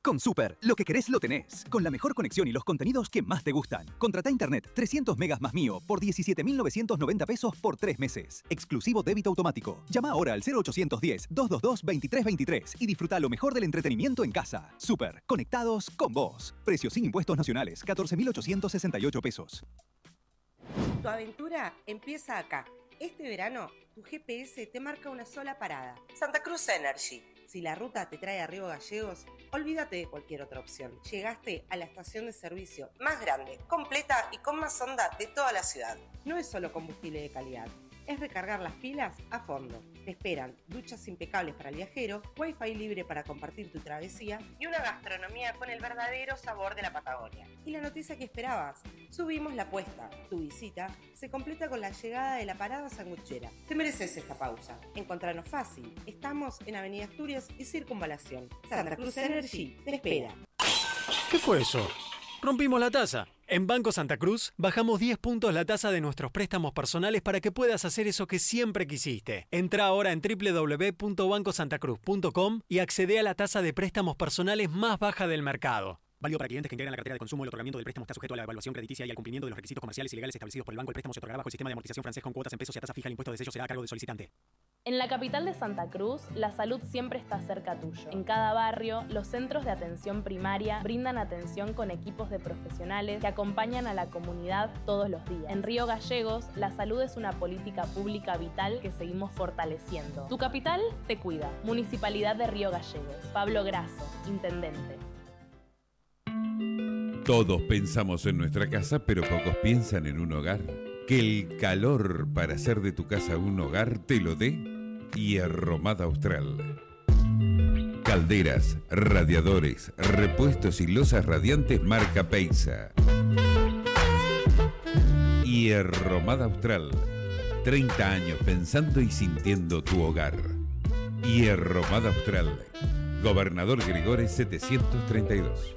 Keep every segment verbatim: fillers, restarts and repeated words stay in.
Con Super, lo que querés lo tenés. Con la mejor conexión y los contenidos que más te gustan. Contrata internet trescientos megas más mío por diecisiete mil novecientos noventa pesos por tres meses. Exclusivo débito automático. Llama ahora al cero ochocientos diez, doscientos veintidós, veintitrés veintitrés y disfruta lo mejor del entretenimiento en casa. Super, conectados con vos. Precios sin impuestos nacionales, catorce mil ochocientos sesenta y ocho pesos. Tu aventura empieza acá. Este verano, tu G P S te marca una sola parada. Santa Cruz Energy. Si la ruta te trae a Río Gallegos, olvídate de cualquier otra opción. Llegaste a la estación de servicio más grande, completa y con más onda de toda la ciudad. No es solo combustible de calidad, es recargar las pilas a fondo. Te esperan duchas impecables para el viajero, wifi libre para compartir tu travesía y una gastronomía con el verdadero sabor de la Patagonia. Y la noticia que esperabas, subimos la apuesta. Tu visita se completa con la llegada de la parada sanguchera. Te mereces esta pausa. Encontranos fácil. Estamos en Avenida Asturias y Circunvalación. Santa Cruz Energy te espera. ¿Qué fue eso? Rompimos la taza. En Banco Santa Cruz bajamos diez puntos la tasa de nuestros préstamos personales para que puedas hacer eso que siempre quisiste. Entra ahora en doble u doble u doble u punto banco santa cruz punto com y accede a la tasa de préstamos personales más baja del mercado. Válido para clientes que integran la cartera de consumo. El otorgamiento del préstamo está sujeto a la evaluación crediticia y al cumplimiento de los requisitos comerciales y legales establecidos por el banco. El préstamo se otorgará bajo el sistema de amortización francés con cuotas en pesos y a tasa fija. El impuesto de sello será a cargo del solicitante. En la capital de Santa Cruz, la salud siempre está cerca tuyo. En cada barrio, los centros de atención primaria brindan atención con equipos de profesionales que acompañan a la comunidad todos los días. En Río Gallegos, la salud es una política pública vital que seguimos fortaleciendo. Tu capital te cuida. Municipalidad de Río Gallegos. Pablo Grasso, Intendente. Todos pensamos en nuestra casa, pero pocos piensan en un hogar. Que el calor para hacer de tu casa un hogar te lo dé Hierromada Austral. Calderas, radiadores, repuestos y losas radiantes marca Peisa. Hierromada Austral. treinta años pensando y sintiendo tu hogar. Hierromada Austral. Gobernador Gregores setecientos treinta y dos.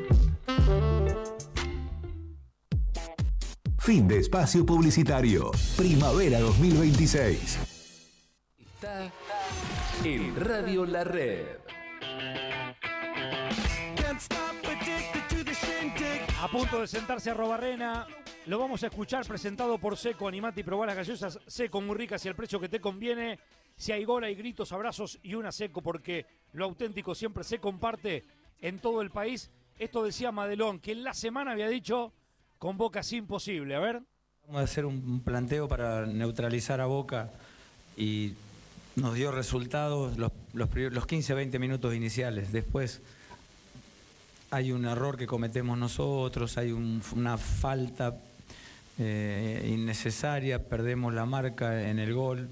Fin de espacio publicitario. Primavera dos mil veintiséis. Está en Radio La Red. A punto de sentarse a Robarrena, lo vamos a escuchar presentado por Seco. Animate y probá las gaseosas Seco, muy ricas y al precio que te conviene. Si hay gol, hay gritos, abrazos y una Seco, porque lo auténtico siempre se comparte en todo el país. Esto decía Madelón, que en la semana había dicho con Boca es imposible. A ver. Vamos a hacer un planteo para neutralizar a Boca y nos dio resultados los, los, los quince a veinte minutos iniciales. Después hay un error que cometemos nosotros, hay un, una falta eh, innecesaria, perdemos la marca en el gol.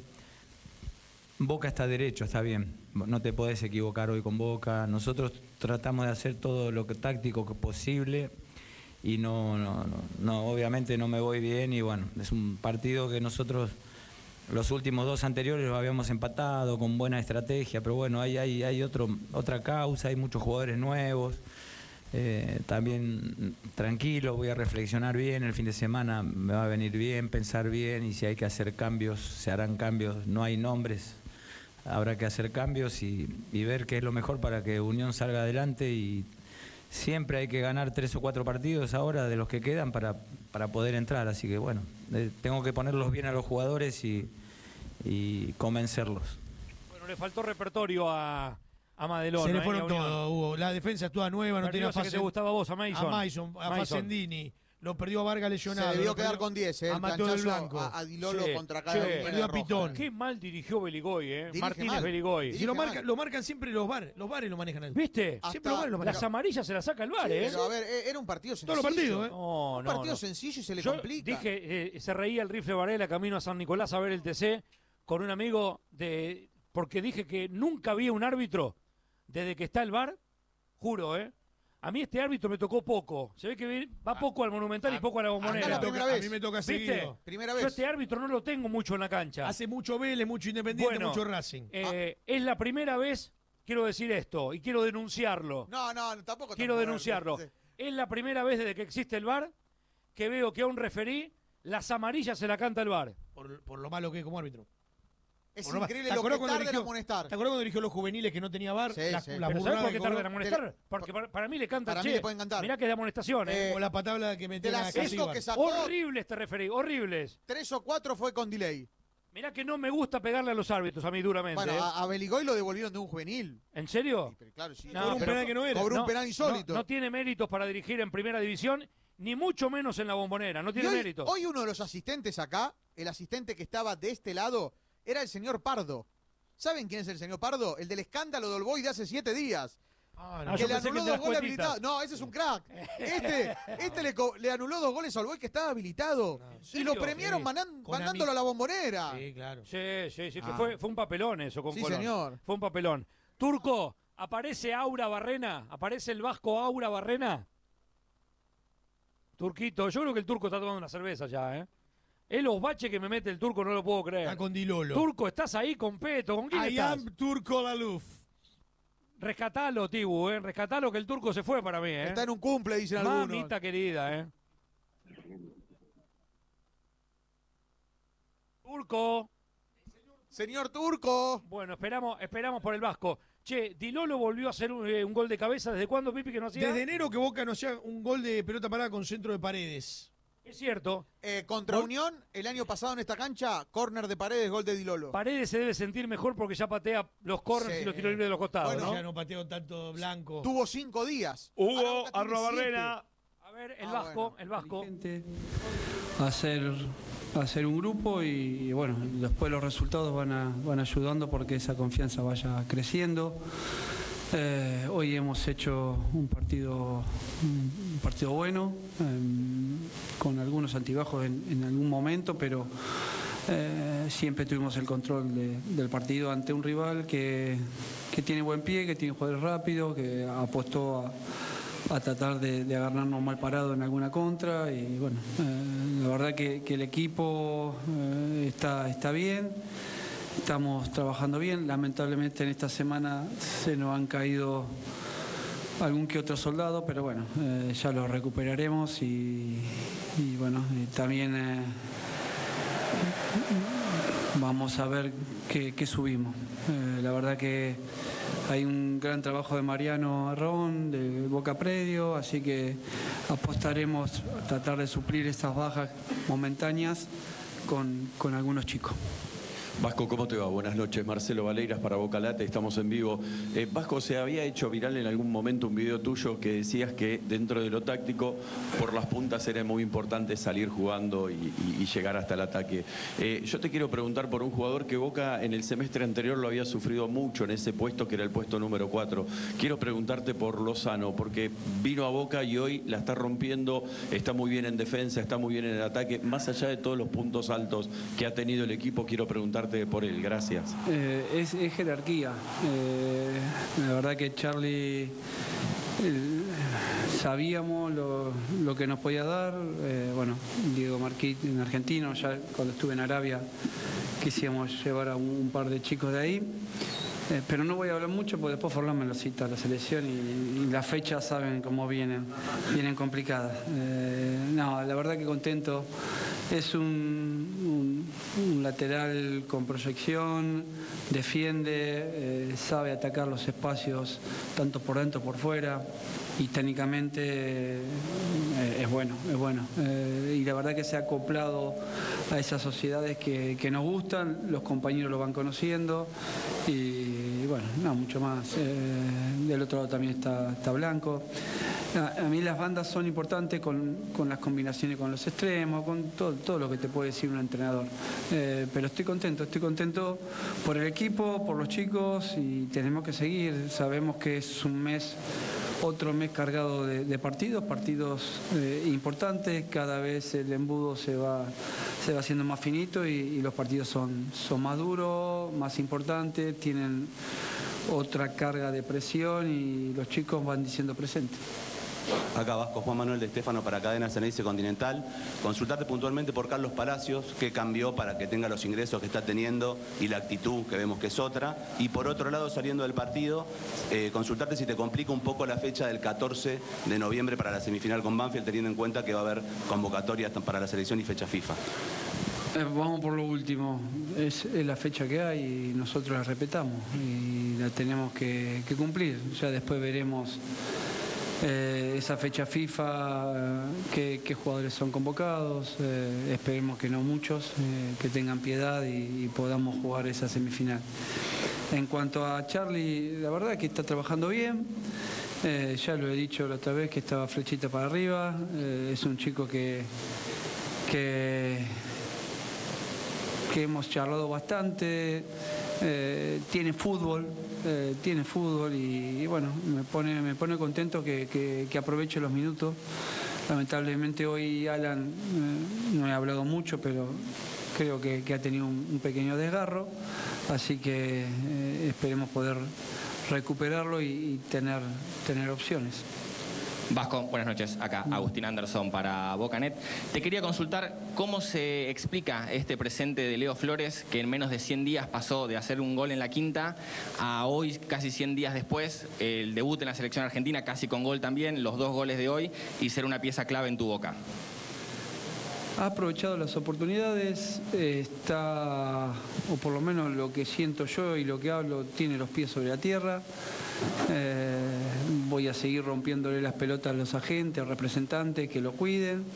Boca está derecho, está bien, no te podés equivocar hoy con Boca. Nosotros tratamos de hacer todo lo que, táctico que posible y no, no, no, no, obviamente no me voy bien y bueno, es un partido que nosotros los últimos dos anteriores lo habíamos empatado con buena estrategia, pero bueno, hay, hay, hay otro, otra causa, hay muchos jugadores nuevos. Eh, también tranquilo, voy a reflexionar bien, el fin de semana me va a venir bien, pensar bien y si hay que hacer cambios, se harán cambios, no hay nombres, habrá que hacer cambios y, y ver qué es lo mejor para que Unión salga adelante y siempre hay que ganar tres o cuatro partidos ahora de los que quedan para, para poder entrar, así que bueno, eh, tengo que ponerlos bien a los jugadores y, y convencerlos. Bueno, le faltó repertorio a... A Madelón, se le ¿eh? fueron todos, Hugo. La defensa toda nueva, no tenía que te gustaba a vos, a Mason. A Mason, a Facendini. Lo perdió a Vargas lesionado. Se debió quedar con diez, ¿eh? A Mateo del Blanco. A, a Dilolo che, contra cada che, perdió a Pitón. Qué mal dirigió Beligoy, ¿eh? Dirige Martínez mal. Beligoy. Si lo, marca, lo marcan siempre los bares. Los bares lo manejan él. ¿Viste? Hasta Siempre los bares lo manejan. Las amarillas se las saca el bar, Sí, ¿eh? pero a ver, era un partido sencillo. Todos los partidos, ¿eh? No, Un no, partido no. sencillo y se le Yo complica. dije, eh, se reía el rifle Varela camino a San Nicolás a ver el T C con un amigo de... Porque dije que nunca había un árbitro desde que está el bar. Juro, ¿eh? A mí este árbitro me tocó poco. Se ve que va poco al Monumental y poco a la Bombonera. A, primera vez. A mí me toca ¿Viste? seguido. Primera vez. Yo este árbitro no lo tengo mucho en la cancha. Hace mucho Vélez, mucho Independiente, Bueno, mucho Racing. Eh, es la primera vez, quiero decir esto, y quiero denunciarlo. No, no, tampoco. Quiero tampoco, denunciarlo. sí. Es la primera vez desde que existe el bar que veo que a un referí las amarillas se la canta el bar. Por, por lo malo que es como árbitro. Es Bueno, increíble ¿te lo que acordás cuando tarda en dirigió- amonestar. ¿Te acuerdas cuando dirigió los juveniles que no tenía bar? Sí, la, sí. la ¿Pero burrada sabes por qué de tardan en Colo- amonestar? Porque para, para mí le cantan, Para mí che, le pueden cantar. mirá que de amonestación, ¿eh? O la patabla que metió De en las la cinco Casíbar. que sacó, Horribles te referí, horribles. tres o cuatro fue con delay. Mirá que no me gusta pegarle a los árbitros, a mí duramente. Bueno, ¿eh? a, a Beligoy lo devolvieron de un juvenil. ¿En serio? Sí, pero claro, sí. No, Cobró un pero- penal que no era. Cobró un No, penal insólito. No, no tiene méritos para dirigir en primera división, ni mucho menos en la Bombonera. No Y tiene hoy, méritos. hoy uno de los asistentes acá, el asistente que estaba de este lado, era el señor Pardo. ¿Saben quién es el señor Pardo? El del escándalo de Olboy de hace siete días. Ah, Ah, que yo le pensé anuló que el de dos las goles cuetitas. habilitados. No, ese es un crack. Este, este le, co- le anuló dos goles a Olboy que estaba habilitado. y serio? lo premiaron Sí. mandan- Con mandándolo a la bombonera. Sí, claro. Sí, sí, sí, que Ah. fue, fue un papelón eso con Sí, Colón. señor. Fue un papelón. Turco, ¿aparece Aura Barrena? ¿Aparece el vasco Aura Barrena? Turquito, yo creo que el turco está tomando una cerveza ya, ¿eh? Es los baches que me mete el turco, no lo puedo creer. Está con Dilolo. Turco, ¿estás ahí con Peto? ¿Con quién I estás? am Turco Laluf. Rescatalo, Tibu, ¿eh? Rescatalo que el turco se fue para mí, ¿eh? Está en un cumple, dicen algunos. Mamita querida, ¿eh? Turco. Señor Turco. Bueno, esperamos, esperamos por el vasco. Che, Dilolo volvió a hacer un, eh, un gol de cabeza. ¿Desde cuándo, Pipi, que no hacía? Desde enero que Boca no hacía un gol de pelota parada con centro de Paredes. Es cierto. Eh, contra Unión, el año pasado en esta cancha, córner de Paredes, gol de Dilolo. Paredes se debe sentir mejor porque ya patea los corners Sí. y los tiros libres de los costados, Bueno, ¿no? Ya no pateo tanto blanco. Tuvo cinco días. Hugo, Ahora Boca tiene arroba siete. Barrena. A ver, el Ah, vasco, bueno. el vasco. hacer, hacer un grupo y, bueno, después los resultados van, a, van ayudando porque esa confianza vaya creciendo. Eh, hoy hemos hecho un partido, un partido bueno, eh, con algunos altibajos en, en algún momento, pero eh, siempre tuvimos el control de- del partido ante un rival que, que tiene buen pie, que tiene jugadores rápidos, que apostó a, a tratar de, de agarrarnos mal parado en alguna contra y bueno, eh, la verdad que, que el equipo eh, está, está bien. Estamos trabajando bien, lamentablemente en esta semana se nos han caído algún que otro soldado, pero bueno, eh, ya lo recuperaremos y, y bueno, y también eh, vamos a ver qué, qué subimos. Eh, la verdad que hay un gran trabajo de Mariano Arrón, de Boca Predio, así que apostaremos a tratar de suplir estas bajas momentáneas con, con algunos chicos. Vasco, ¿cómo te va? Buenas noches. Marcelo Valeiras para Boca Late, estamos en vivo. Eh, Vasco, se había hecho viral en algún momento un video tuyo que decías que dentro de lo táctico, por las puntas era muy importante salir jugando y, y- y llegar hasta el ataque. Eh, yo te quiero preguntar por un jugador que Boca en el semestre anterior lo había sufrido mucho en ese puesto, que era el puesto número cuatro. Quiero preguntarte por Lozano, porque vino a Boca y hoy la está rompiendo, está muy bien en defensa, está muy bien en el ataque. Más allá de todos los puntos altos que ha tenido el equipo, quiero preguntarte por él. Gracias. Eh, es, es jerarquía. Eh, la verdad que Charlie eh, sabíamos lo, lo que nos podía dar. Eh, bueno, Diego Marquit en argentino, ya cuando estuve en Arabia quisimos llevar a un, un par de chicos de ahí. Eh, pero no voy a hablar mucho porque después Forlán me lo cita a la selección y, y las fechas saben cómo vienen, vienen complicadas. Eh, no, la verdad que contento. Es un, un- un lateral con proyección, defiende, eh, sabe atacar los espacios tanto por dentro como por fuera y técnicamente eh, es bueno, es bueno. Eh, y la verdad que se ha acoplado a esas sociedades que, que nos gustan, los compañeros lo van conociendo y bueno, no, mucho más. Eh, del otro lado también está, está Blanco. A, a mí las bandas son importantes con, con las combinaciones con los extremos, con todo, todo lo que te puede decir un entrenador. Eh, pero estoy contento, estoy contento por el equipo, por los chicos y tenemos que seguir. Sabemos que es un mes, otro mes cargado de, de partidos, partidos eh, importantes. Cada vez el embudo se va, se va haciendo más finito y, y los partidos son, son más duros, más importantes, tienen otra carga de presión y los chicos van diciendo presente. Acá Vasco, Juan Manuel de Estéfano para Cadena Ceneice Continental. Consultarte puntualmente por Carlos Palacios, qué cambió para que tenga los ingresos que está teniendo y la actitud que vemos que es otra. Y por otro lado, saliendo del partido, eh, consultarte si te complica un poco la fecha del catorce de noviembre para la semifinal con Banfield, teniendo en cuenta que va a haber convocatorias para la selección y fecha FIFA. Eh, vamos por lo último. Es, es la fecha que hay y nosotros la respetamos y la tenemos que, que cumplir. Ya después veremos eh, esa fecha FIFA, eh, qué, qué jugadores son convocados. Eh, esperemos que no muchos, eh, que tengan piedad y, y podamos jugar esa semifinal. En cuanto a Charlie, la verdad es que está trabajando bien. Eh, ya lo he dicho la otra vez que estaba flechita para arriba. Eh, es un chico que, que, que hemos charlado bastante. Eh, tiene fútbol, eh, tiene fútbol y, y bueno, me pone, me pone contento que, que, que aproveche los minutos. Lamentablemente hoy Alan eh, no he hablado mucho, pero creo que, que ha tenido un, un pequeño desgarro, así que eh, esperemos poder recuperarlo y, y tener, tener opciones. Vasco, buenas noches. Acá Agustín Anderson para Bocanet. Te quería consultar cómo se explica este presente de Leo Flores, que en menos de cien días pasó de hacer un gol en la quinta a hoy, casi cien días después, el debut en la selección argentina, casi con gol también, los dos goles de hoy, y ser una pieza clave en tu Boca. Ha aprovechado las oportunidades, eh, está, o por lo menos lo que siento yo y lo que hablo, tiene los pies sobre la tierra. Eh, voy a seguir rompiéndole las pelotas a los agentes, representantes, que lo cuiden.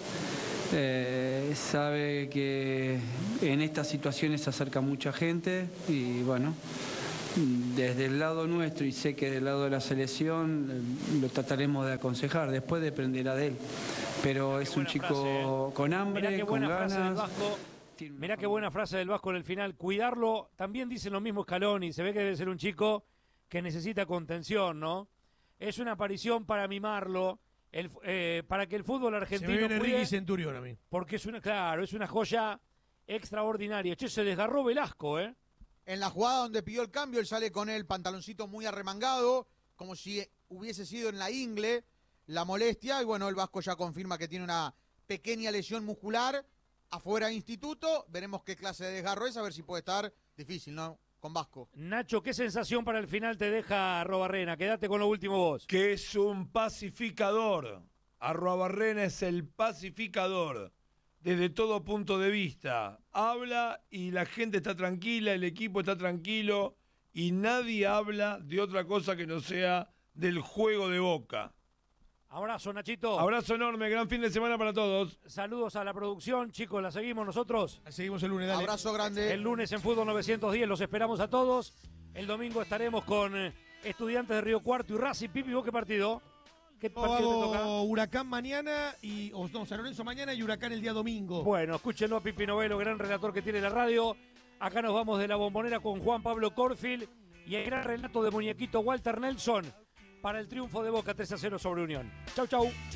Eh, sabe que en estas situaciones se acerca mucha gente y bueno, desde el lado nuestro y sé que del lado de la selección eh, lo trataremos de aconsejar, después dependerá de él. Pero es un chico con hambre, Mirá qué con buena frase del ganas. Vasco. Mirá qué buena frase del Vasco en el final. Cuidarlo, también dicen lo mismo Scaloni. Se ve que debe ser un chico que necesita contención, ¿no? Es una aparición para mimarlo, el, eh, para que el fútbol argentino Se me viene cuide, Ricky Centurión a mí. porque es una, claro, es una joya extraordinaria. Che, se desgarró Velasco, ¿eh? En la jugada donde pidió el cambio, él sale con el pantaloncito muy arremangado, como si hubiese sido en la ingle la molestia, y bueno, el Vasco ya confirma que tiene una pequeña lesión muscular afuera de Instituto. Veremos qué clase de desgarro es, a ver si puede estar difícil, ¿no? Con Vasco. Nacho, ¿qué sensación para el final te deja Arrobarrena? Quédate con lo último vos. Que es un pacificador. Arrobarrena es el pacificador. Desde todo punto de vista. Habla y la gente está tranquila, el equipo está tranquilo y nadie habla de otra cosa que no sea del juego de Boca. Abrazo, Nachito. Abrazo enorme, gran fin de semana para todos. Saludos a la producción, chicos, la seguimos nosotros. La seguimos el lunes, dale. Abrazo grande. El lunes en Fútbol novecientos diez, los esperamos a todos. El domingo estaremos con eh, Estudiantes de Río Cuarto y Racing. Pipi, ¿vos qué partido? ¿Qué Yo partido hago te toca? Huracán mañana y o no, San Lorenzo mañana y Huracán el día domingo. Bueno, escúchenlo a Pipi Novelo, gran relator que tiene la radio. Acá nos vamos de la Bombonera con Juan Pablo Corfield y el gran relato de muñequito Walter Nelson para el triunfo de Boca tres a cero sobre Unión. Chau, chau.